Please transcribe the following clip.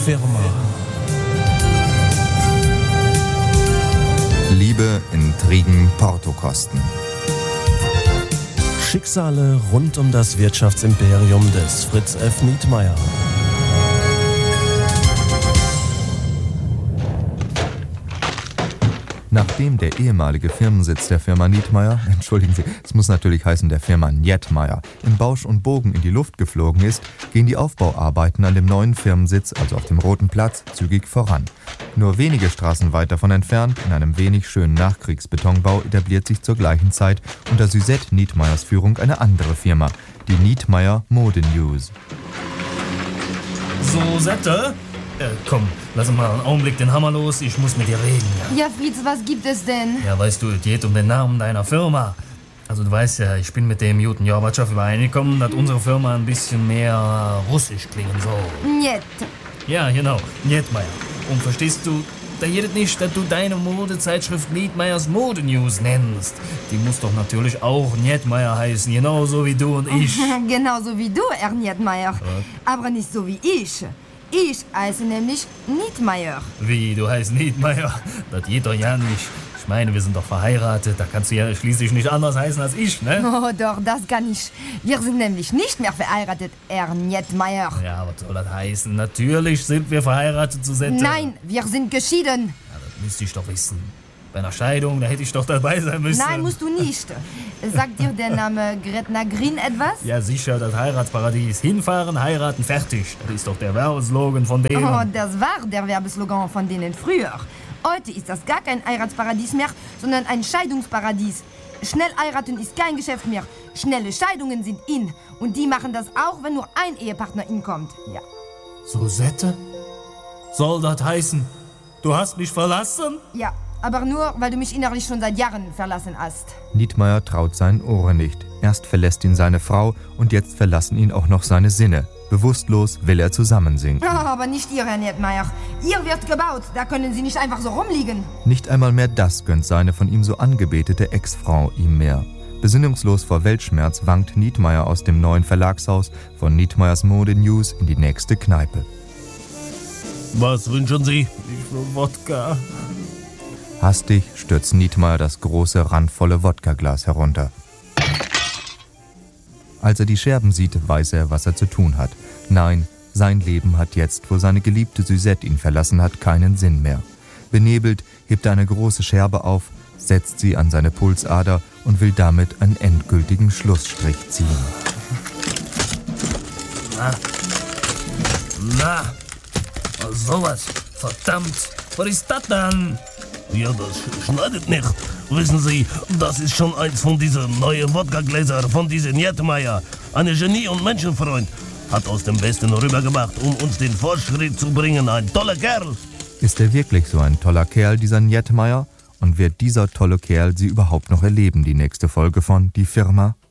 Firma. Liebe, Intrigen, Portokosten. Schicksale rund um das Wirtschaftsimperium des Fritz F. Nietmeyer. Nachdem der ehemalige Firmensitz der Firma Nietmeyer, entschuldigen Sie, es muss natürlich heißen der Firma Nietmeyer, im Bausch und Bogen in die Luft geflogen ist, gehen die Aufbauarbeiten an dem neuen Firmensitz, also auf dem Roten Platz, zügig voran. Nur wenige Straßen weit davon entfernt, in einem wenig schönen Nachkriegsbetonbau, etabliert sich zur gleichen Zeit unter Suzette Nietmeyers Führung eine andere Firma, die Nietmeyer Mode News. Suzette? Komm, lass mal einen Augenblick den Hammer los, ich muss mit dir reden. Ja, Fritz, was gibt es denn? Ja, weißt du, es geht um den Namen deiner Firma. Also du weißt ja, ich bin mit dem Juten Gorbatschow übereingekommen, dass unsere Firma ein bisschen mehr russisch klingen soll. Niet. Ja, genau, Nietmeyer. Und verstehst du, da geht nicht, dass du deine Modezeitschrift Nietmeyers Mode News nennst. Die muss doch natürlich auch Nietmeyer heißen, genauso wie du und ich. Genauso wie du, Herr Nietmeyer. Aber nicht so wie ich. Ich heiße nämlich Nietmeyer. Wie, du heißt Nietmeyer? Das geht doch ja nicht. Ich meine, wir sind doch verheiratet, da kannst du ja schließlich nicht anders heißen als ich, ne? Oh doch, das kann ich. Wir sind nämlich nicht mehr verheiratet, Herr Nietmeyer. Ja, was soll das heißen? Natürlich sind wir verheiratet, Suzette. Nein, wir sind geschieden. Ja, das müsste ich doch wissen. Bei einer Scheidung, da hätte ich doch dabei sein müssen. Nein, musst du nicht. Sagt dir der Name Gretna Green etwas? Ja, sicher, das Heiratsparadies. Hinfahren, heiraten, fertig. Das ist doch der Werbeslogan von denen. Oh, das war der Werbeslogan von denen früher. Heute ist das gar kein Heiratsparadies mehr, sondern ein Scheidungsparadies. Schnell heiraten ist kein Geschäft mehr. Schnelle Scheidungen sind in. Und die machen das auch, wenn nur ein Ehepartner inkommt. Ja. Suzette? Soll das heißen, du hast mich verlassen? Ja, aber nur, weil du mich innerlich schon seit Jahren verlassen hast. Nietmeyer traut seinen Ohren nicht. Erst verlässt ihn seine Frau und jetzt verlassen ihn auch noch seine Sinne. Bewusstlos will er zusammensinken. Oh, aber nicht ihr, Herr Nietmeyer. Ihr wird gebaut, da können Sie nicht einfach so rumliegen. Nicht einmal mehr das gönnt seine von ihm so angebetete Ex-Frau ihm mehr. Besinnungslos vor Weltschmerz wankt Nietmeyer aus dem neuen Verlagshaus von Nietmeyers Mode News in die nächste Kneipe. Was wünschen Sie? Ich will Wodka. Hastig stürzt Nietmeyer das große, randvolle Wodkaglas herunter. Als er die Scherben sieht, weiß er, was er zu tun hat. Nein, sein Leben hat jetzt, wo seine geliebte Suzette ihn verlassen hat, keinen Sinn mehr. Benebelt hebt er eine große Scherbe auf, setzt sie an seine Pulsader und will damit einen endgültigen Schlussstrich ziehen. Na, sowas. Verdammt, was ist das dann? Ja, das schneidet nicht. Wissen Sie, das ist schon eins von diesen neuen Wodka-Gläser von diesem Nietmeyer. Ein Genie und Menschenfreund. Hat aus dem Westen rübergemacht, um uns den Fortschritt zu bringen. Ein toller Kerl. Ist er wirklich so ein toller Kerl, dieser Nietmeyer? Und wird dieser tolle Kerl sie überhaupt noch erleben, die nächste Folge von Die Firma?